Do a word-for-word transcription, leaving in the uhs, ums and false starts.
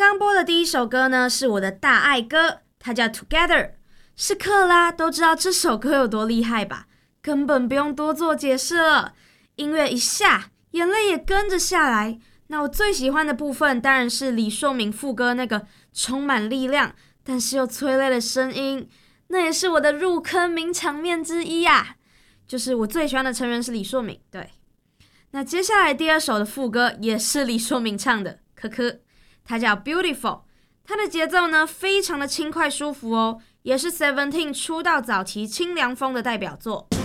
刚播的第一首歌呢，是我的大爱歌，它叫 Together， 是克拉都知道这首歌有多厉害吧，根本不用多做解释了。音乐一下，眼泪也跟着下来。那我最喜欢的部分当然是李硕铭副歌那个充满力量但是又催泪的声音，那也是我的入坑名场面之一啊。就是我最喜欢的成员是李硕铭，对。那接下来第二首的副歌也是李硕铭唱的，科科，它叫 Beautiful， 它的节奏呢非常的轻快舒服哦，也是 Seventeen 出道早期清凉风的代表作。